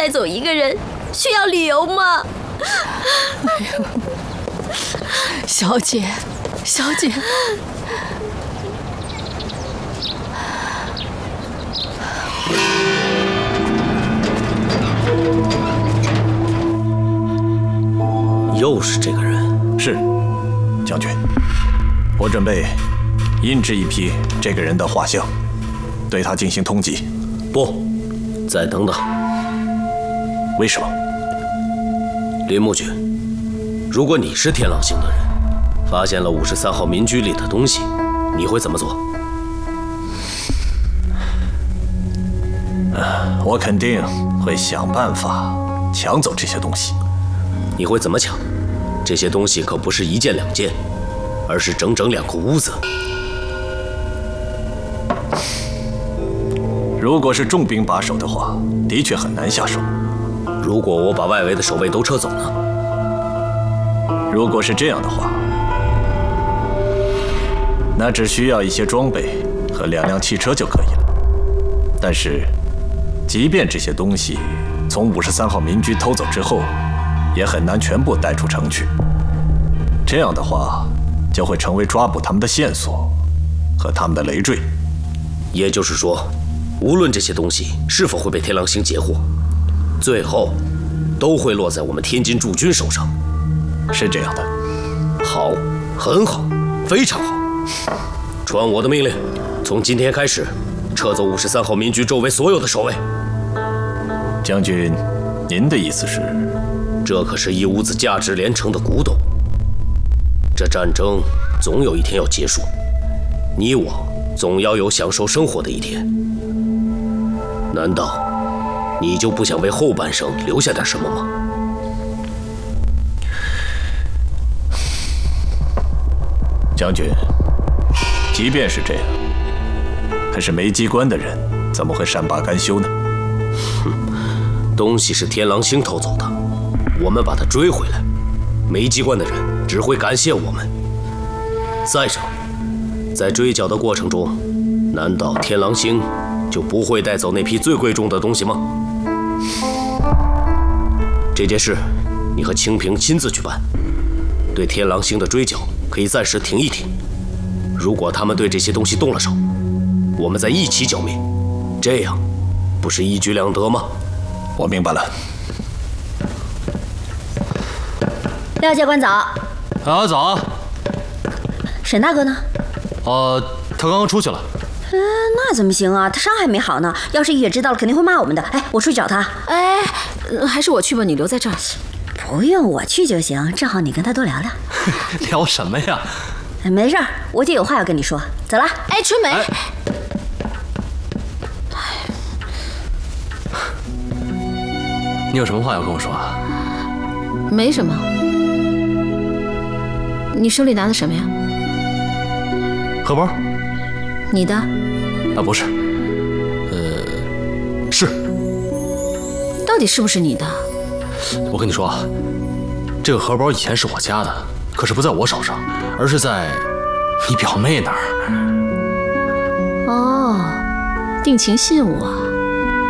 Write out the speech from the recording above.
带走一个人，需要理由吗？ 哎呦，小姐，小姐。 又是这个人。 是，将军，我准备印制一批这个人的画像，对他进行通缉。 不，再等等。 为什么？ 林木君，如果你是天狼星的人，发现了53号民居里的东西，你会怎么做？ 我肯定会想办法抢走这些东西。 你会怎么抢？这些东西可不是1件2件，而是整整2个屋子。 如果是重兵把守的话，的确很难下手。 如果我把外围的守卫都撤走呢？ 如果是这样的话，那只需要一些装备和2辆汽车就可以了。但是，即便这些东西从53号民居偷走之后，也很难全部带出城去。这样的话，就会成为抓捕他们的线索和他们的累赘。 也就是说，无论这些东西是否会被天狼星截获，最后都会落在我们天津驻军手上。 是这样的。 好，很好，非常好。传我的命令，从今天开始，撤走53号民居周围所有的守卫。 将军，您的意思是？ 这可是一屋子价值连城的古董，这战争总有一天要结束，你我总要有享受生活的一天。难道你就不想为后半生留下点什么吗？ 将军，即便是这样，可是没机关的人怎么会善罢甘休呢？ 东西是天狼星偷走的，我们把它追回来，没机关的人只会感谢我们。再者，在追缴的过程中，难道天狼星就不会带走那批最贵重的东西吗？这件事，你和清平亲自去办，对天狼星的追缴可以暂时停一停。如果他们对这些东西动了手，我们再一起剿灭，这样不是一举两得吗？ 我明白了。 廖教官早。 啊，早啊。 沈大哥呢？ 他刚刚出去了。 那怎么行啊？他伤还没好呢。要是一雪知道了，肯定会骂我们的。哎，我出去找他。 哎，还是我去吧，你留在这儿。 不用我去就行，正好你跟他多聊聊。 聊什么呀？ 没事儿，我姐有话要跟你说。走了。 哎，春梅。 你有什么话要跟我说啊？ 没什么。你手里拿的什么呀？ 荷包。 你的？ 啊，不是。是。 到底是不是你的？ 我跟你说啊，这个荷包以前是我家的，可是不在我手上，而是在你表妹那儿。 哦，定情信物啊。